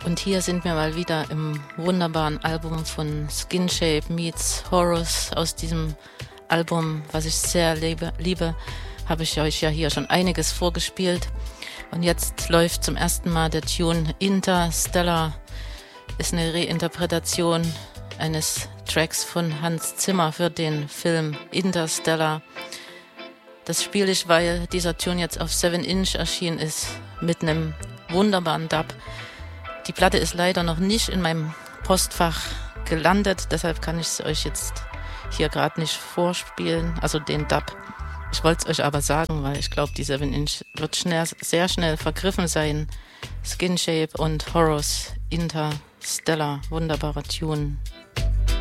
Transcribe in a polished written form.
Und hier sind wir mal wieder im wunderbaren Album von Skin Shape meets Horus. Aus diesem Album, was ich sehr liebe, habe ich euch ja hier schon einiges vorgespielt. Und jetzt läuft zum ersten Mal der Tune Interstellar. Ist eine Reinterpretation eines Tracks von Hans Zimmer für den Film Interstellar. Das spiele ich, weil dieser Tune jetzt auf 7-Inch erschienen ist, mit einem wunderbaren Dub. Die Platte ist leider noch nicht in meinem Postfach gelandet, deshalb kann ich es euch jetzt hier gerade nicht vorspielen, also den Dub. Ich wollte es euch aber sagen, weil ich glaube, die 7-Inch wird sehr schnell vergriffen sein. Skin Shape und Horus Interstellar, wunderbarer Tune.